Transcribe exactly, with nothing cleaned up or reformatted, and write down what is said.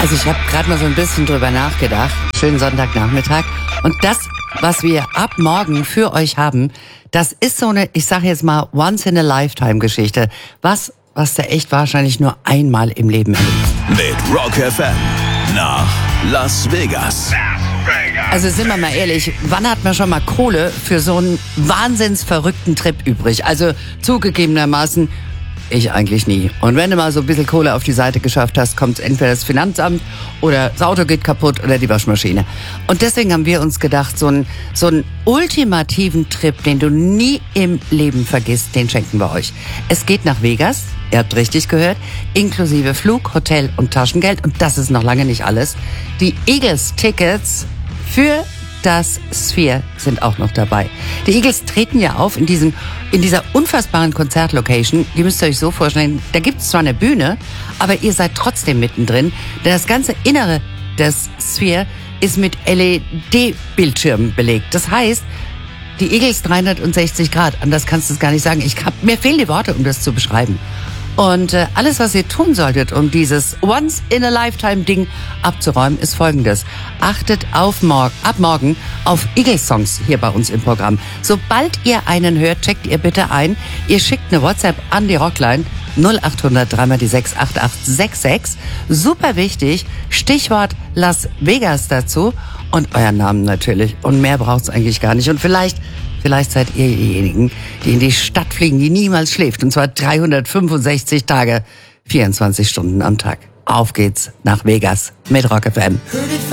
Also ich habe gerade mal so ein bisschen drüber nachgedacht. Schönen Sonntagnachmittag. Und das, was wir ab morgen für euch haben, das ist so eine, ich sage jetzt mal, Once-in-a-Lifetime-Geschichte. Was, was du echt wahrscheinlich nur einmal im Leben erlebst. Mit Rock F M nach Las Vegas. Also sind wir mal ehrlich, wann hat man schon mal Kohle für so einen wahnsinnsverrückten Trip übrig? Also zugegebenermaßen, ich eigentlich nie. Und wenn du mal so ein bisschen Kohle auf die Seite geschafft hast, kommt entweder das Finanzamt oder das Auto geht kaputt oder die Waschmaschine. Und deswegen haben wir uns gedacht, so einen, so einen ultimativen Trip, den du nie im Leben vergisst, den schenken wir euch. Es geht nach Vegas, ihr habt richtig gehört, inklusive Flug, Hotel und Taschengeld. Und das ist noch lange nicht alles. Die Eagles-Tickets für das Sphere sind auch noch dabei. Die Eagles treten ja auf in diesem, in dieser unfassbaren Konzertlocation. Die müsst ihr euch so vorstellen, da gibt es zwar eine Bühne, aber ihr seid trotzdem mittendrin, denn das ganze Innere des Sphere ist mit L E D-Bildschirmen belegt. Das heißt, die Eagles dreihundertsechzig Grad, anders kannst du es gar nicht sagen. Ich hab, mir fehlen die Worte, um das zu beschreiben. Und äh, alles, was ihr tun solltet, um dieses Once-in-a-Lifetime-Ding abzuräumen, ist Folgendes. Achtet auf mor- ab morgen auf Eagles-Songs hier bei uns im Programm. Sobald ihr einen hört, checkt ihr bitte ein. Ihr schickt eine WhatsApp an die Rockline null acht hundert drei mal die sechs acht acht sechs sechs. Super wichtig, Stichwort Las Vegas dazu und euren Namen natürlich. Und mehr braucht's eigentlich gar nicht. Und vielleicht... Vielleicht seid ihr diejenigen, die in die Stadt fliegen, die niemals schläft. Und zwar dreihundertfünfundsechzig Tage, vierundzwanzig Stunden am Tag. Auf geht's nach Vegas mit Rock F M.